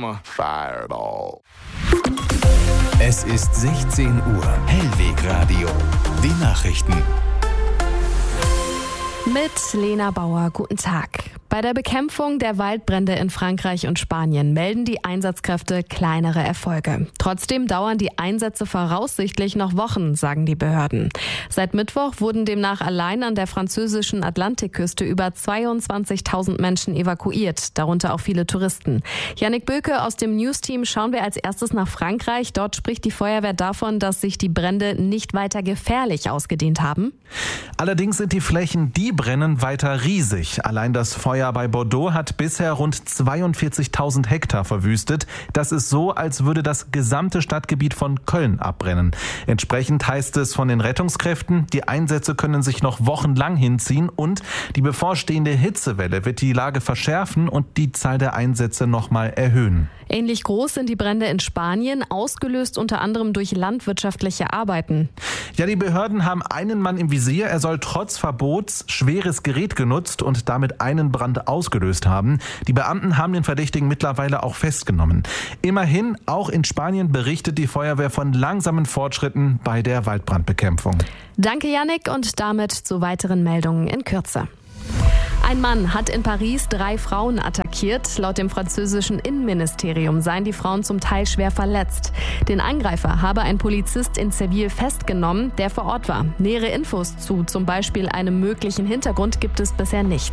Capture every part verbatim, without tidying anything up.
I'm a fireball. Es ist sechzehn Uhr. Hellweg Radio. Die Nachrichten. Mit Lena Bauer, guten Tag. Bei der Bekämpfung der Waldbrände in Frankreich und Spanien melden die Einsatzkräfte kleinere Erfolge. Trotzdem dauern die Einsätze voraussichtlich noch Wochen, sagen die Behörden. Seit Mittwoch wurden demnach allein an der französischen Atlantikküste über zweiundzwanzigtausend Menschen evakuiert, darunter auch viele Touristen. Jannik Böke aus dem News-Team, schauen wir als erstes nach Frankreich. Dort spricht die Feuerwehr davon, dass sich die Brände nicht weiter gefährlich ausgedehnt haben. Allerdings sind die Flächen, die brennen, weiter riesig. Allein das Feuer bei Bordeaux hat bisher rund zweiundvierzigtausend Hektar verwüstet. Das ist so, als würde das gesamte Stadtgebiet von Köln abbrennen. Entsprechend heißt es von den Rettungskräften, die Einsätze können sich noch wochenlang hinziehen und die bevorstehende Hitzewelle wird die Lage verschärfen und die Zahl der Einsätze nochmal erhöhen. Ähnlich groß sind die Brände in Spanien, ausgelöst unter anderem durch landwirtschaftliche Arbeiten. Ja, die Behörden haben einen Mann im Visier. Er soll trotz Verbots schweres Gerät genutzt und damit einen Brand ausgelöst haben. Die Beamten haben den Verdächtigen mittlerweile auch festgenommen. Immerhin, auch in Spanien berichtet die Feuerwehr von langsamen Fortschritten bei der Waldbrandbekämpfung. Danke, Jannik, und damit zu weiteren Meldungen in Kürze. Ein Mann hat in Paris drei Frauen attackiert. Laut dem französischen Innenministerium seien die Frauen zum Teil schwer verletzt. Den Angreifer habe ein Polizist in Seville festgenommen, der vor Ort war. Nähere Infos zu zum Beispiel einem möglichen Hintergrund gibt es bisher nicht.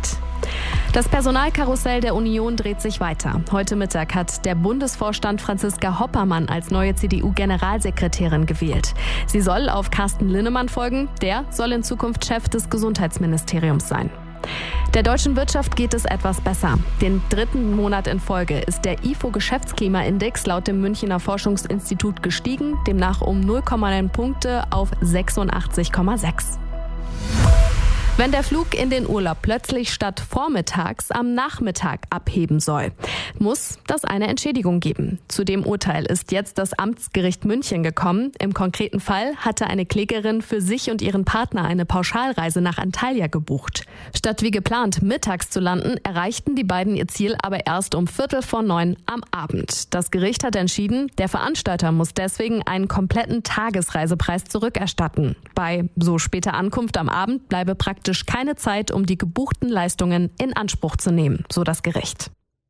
Das Personalkarussell der Union dreht sich weiter. Heute Mittag hat der Bundesvorstand Franziska Hoppermann als neue C D U-Generalsekretärin gewählt. Sie soll auf Carsten Linnemann folgen. Der soll in Zukunft Chef des Gesundheitsministeriums sein. Der deutschen Wirtschaft geht es etwas besser. Den dritten Monat in Folge ist der I F O-Geschäftsklimaindex laut dem Münchner Forschungsinstitut gestiegen, demnach um null Komma neun Punkte auf sechsundachtzig Komma sechs. Wenn der Flug in den Urlaub plötzlich statt vormittags am Nachmittag abheben soll, muss das eine Entschädigung geben. Zu dem Urteil ist jetzt das Amtsgericht München gekommen. Im konkreten Fall hatte eine Klägerin für sich und ihren Partner eine Pauschalreise nach Antalya gebucht. Statt wie geplant mittags zu landen, erreichten die beiden ihr Ziel aber erst um Viertel vor neun am Abend. Das Gericht hat entschieden, der Veranstalter muss deswegen einen kompletten Tagesreisepreis zurückerstatten. Bei so später Ankunft am Abend bleibe praktisch keine Zeit, um die gebuchten Leistungen in Anspruch zu nehmen, so das Gericht.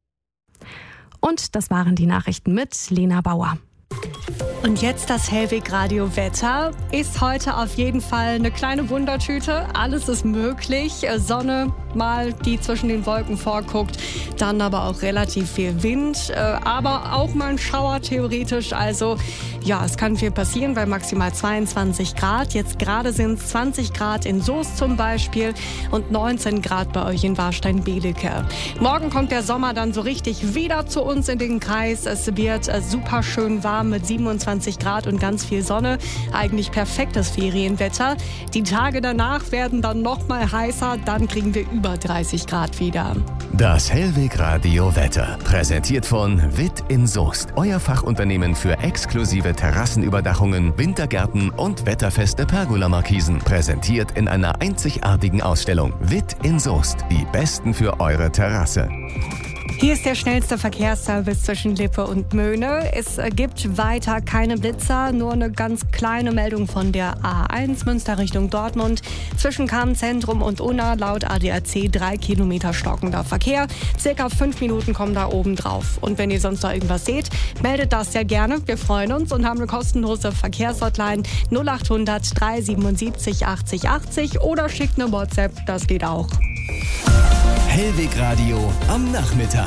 Und das waren die Nachrichten mit Lena Bauer. Und jetzt das Hellweg Radio Wetter. Ist heute auf jeden Fall eine kleine Wundertüte. Alles ist möglich. Sonne mal, die zwischen den Wolken vorguckt. Dann aber auch relativ viel Wind. Aber auch mal ein Schauer theoretisch. Also ja, es kann viel passieren bei maximal zweiundzwanzig Grad. Jetzt gerade sind es zwanzig Grad in Soest zum Beispiel und neunzehn Grad bei euch in Warstein-Belecke. Morgen kommt der Sommer dann so richtig wieder zu uns in den Kreis. Es wird super schön warm mit siebenundzwanzig Grad und ganz viel Sonne. Eigentlich perfektes Ferienwetter. Die Tage danach werden dann noch mal heißer. Dann kriegen wir über dreißig Grad wieder. Das Hellweg Radio Wetter. Präsentiert von Witt in Soest. Euer Fachunternehmen für exklusive Terrassenüberdachungen, Wintergärten und wetterfeste Pergola-Markisen. Präsentiert in einer einzigartigen Ausstellung. Witt in Soest. Die Besten für eure Terrasse. Hier ist der schnellste Verkehrsservice zwischen Lippe und Möhne. Es gibt weiter keine Blitzer, nur eine ganz kleine Meldung von der A eins Münster Richtung Dortmund. Zwischen Kammzentrum und Unna laut A D A C drei Kilometer stockender Verkehr. Circa fünf Minuten kommen da oben drauf. Und wenn ihr sonst noch irgendwas seht, meldet das sehr gerne. Wir freuen uns und haben eine kostenlose Verkehrshotline null acht hundert drei siebenundsiebzig achtzig achtzig oder schickt eine WhatsApp, das geht auch. Hellweg Radio am Nachmittag.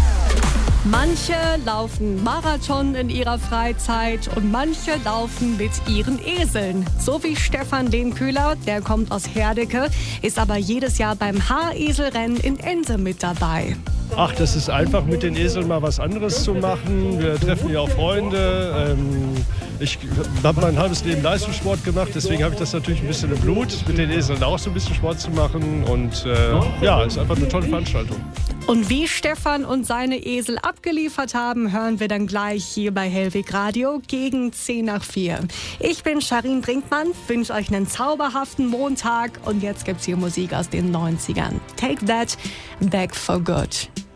Manche laufen Marathon in ihrer Freizeit und manche laufen mit ihren Eseln. So wie Stefan Lehnkühler, der kommt aus Herdecke, ist aber jedes Jahr beim Haareselrennen in Ense mit dabei. Ach, das ist einfach, mit den Eseln mal was anderes zu machen. Wir treffen ja auch Freunde. Ähm, ich habe mein halbes Leben Leistungssport gemacht, deswegen habe ich das natürlich ein bisschen im Blut, mit den Eseln auch so ein bisschen Sport zu machen. Und äh, ja, es ist einfach eine tolle Veranstaltung. Und wie Stefan und seine Esel abgeliefert haben, hören wir dann gleich hier bei Hellweg Radio gegen zehn nach vier. Ich bin Charin Brinkmann, wünsche euch einen zauberhaften Montag und jetzt gibt's hier Musik aus den neunzigern. Take That, Back for Good.